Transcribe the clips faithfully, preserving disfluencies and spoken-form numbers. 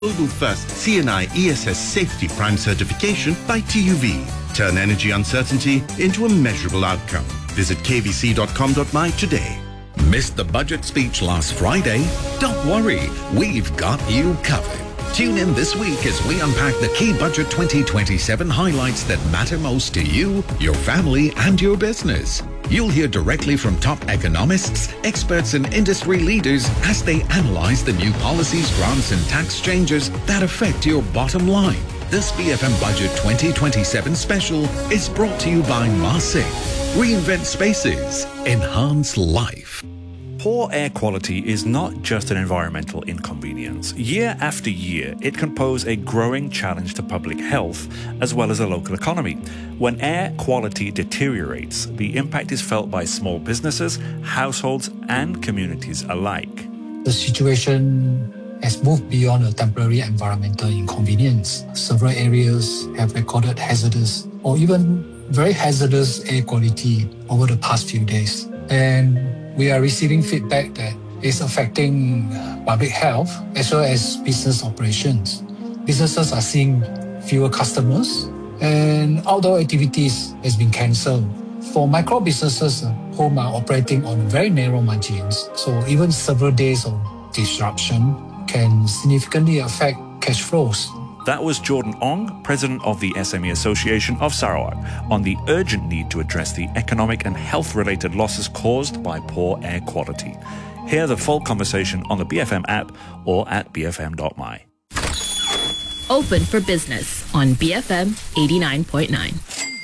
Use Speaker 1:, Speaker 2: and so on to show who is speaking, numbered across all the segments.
Speaker 1: Global first C N I E S S Safety Prime certification by T U V. Turn energy uncertainty into a measurable outcome. Visit k v c dot com dot m y today.
Speaker 2: Missed the budget speech last Friday? Don't worry, we've got you covered. Tune in this week as we unpack the key Budget twenty twenty-seven highlights that matter most to you, your family, and your business. You'll hear directly from top economists, experts, and industry leaders as they analyze the new policies, grants, and tax changes that affect your bottom line. This B F M Budget twenty twenty-seven special is brought to you by Marsing. Reinvent spaces, enhance life.
Speaker 3: Poor air quality is not just an environmental inconvenience. Year after year, it can pose a growing challenge to public health as well as the local economy. When air quality deteriorates, the impact is felt by small businesses, households, and communities alike.
Speaker 4: The situation has moved beyond a temporary environmental inconvenience. Several areas have recorded hazardous or even very hazardous air quality over the past few days. And we are receiving feedback that it's affecting uh, public health as well as business operations. Businesses are seeing fewer customers and outdoor activities has been cancelled. For micro businesses, uh, whom are operating on very narrow margins, so even several days of disruption can significantly affect cash flows.
Speaker 3: That was Jordan Ong, president of the S M E Association of Sarawak, on the urgent need to address the economic and health-related losses caused by poor air quality. Hear the full conversation on the B F M app or at b f m dot m y.
Speaker 5: Open for Business on B F M eighty-nine point nine.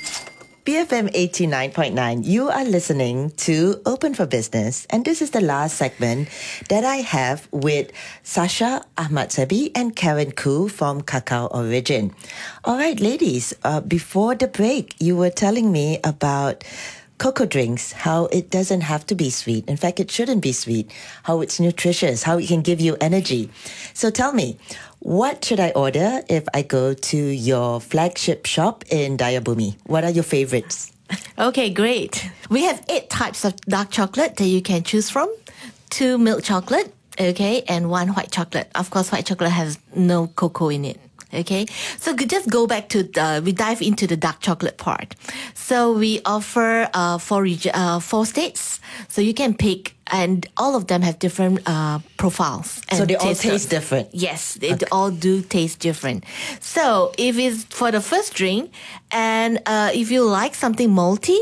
Speaker 6: B F M eighty-nine point nine, you are listening to Open for Business, and this is the last segment that I have with Sasha Ahmad-Sebi and Karen Khoo from Cacao Origin. All right, ladies, uh, before the break, you were telling me about cocoa drinks, how it doesn't have to be sweet. In fact, it shouldn't be sweet, how it's nutritious, how it can give you energy. So tell me, what should I order if I go to your flagship shop in Dayabumi? What are your favorites?
Speaker 7: Okay, great. We have eight types of dark chocolate that you can choose from. Two milk chocolate, okay, and one white chocolate. Of course, white chocolate has no cocoa in it. Okay, so just go back to the, we dive into the dark chocolate part. So we offer uh, four, regi- uh, four states. So you can pick, and all of them have different uh, profiles. And
Speaker 6: so they all
Speaker 7: taste
Speaker 6: taste different?
Speaker 7: Yes, they
Speaker 6: okay.
Speaker 7: all do taste different. So if it's for the first drink, and uh, if you like something malty,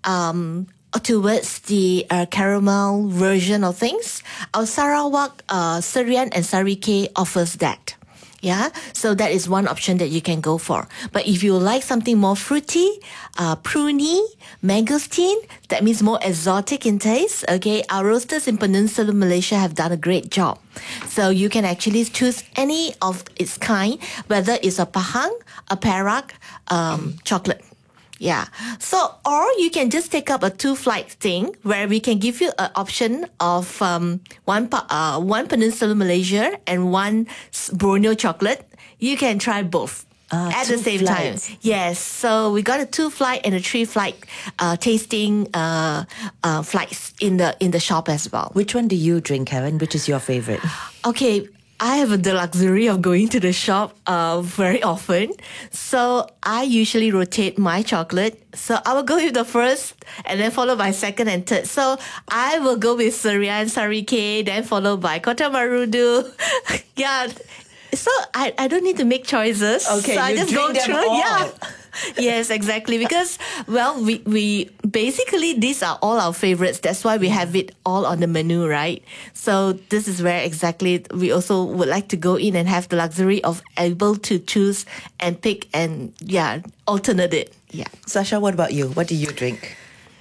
Speaker 7: um, towards the uh, caramel version of things, our Sarawak, uh, Serian and Sarike offers that. Yeah, so that is one option that you can go for. But if you like something more fruity, uh, pruny, mangosteen, that means more exotic in taste, okay, our roasters in Peninsular Malaysia have done a great job. So you can actually choose any of its kind, whether it's a Pahang, a Perak, um, chocolate. Yeah. So, or you can just take up a two-flight thing where we can give you an option of um, one uh, one Peninsular Malaysia and one Borneo chocolate. You can try both. Uh, at the same flights. time. Yes. So we got a two flight and a three flight uh, tasting uh, uh, flights in the in the shop as well.
Speaker 6: Which one do you drink, Karen? Which is your favorite?
Speaker 7: Okay. I have the luxury of going to the shop uh, very often. So I usually rotate my chocolate. So I will go with the first and then followed by second and third. So I will go with Serian Sarike, then followed by Kota Marudu. Yeah. So I, I don't need to make choices.
Speaker 6: Okay,
Speaker 7: so I
Speaker 6: you
Speaker 7: just
Speaker 6: drink
Speaker 7: go
Speaker 6: them
Speaker 7: through.
Speaker 6: all.
Speaker 7: Yeah. Yes, exactly. Because, well, we, we basically, these are all our favorites. That's why we have it all on the menu, right? So this is where exactly we also would like to go in and have the luxury of able to choose and pick and, yeah, alternate it. Yeah.
Speaker 6: Sasha, what about you? What do you drink?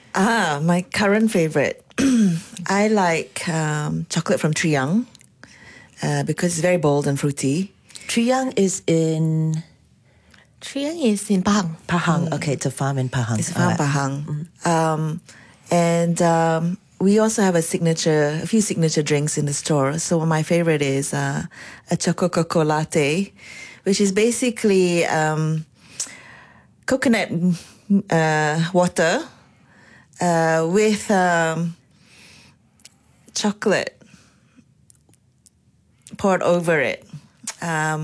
Speaker 8: Ah, my current favorite. I like um, chocolate from Triang uh, because it's very bold and fruity.
Speaker 6: Triang is in...
Speaker 7: Triang is in Pahang.
Speaker 6: Pahang, mm. Okay, it's a farm in Pahang.
Speaker 8: It's a farm in
Speaker 6: right.
Speaker 8: Pahang. Mm. Um, and um, we also have a signature, a few signature drinks in the store. So my favorite is uh, a Choco Coco Latte, which is basically um, coconut uh, water uh, with um, chocolate poured over it. Um,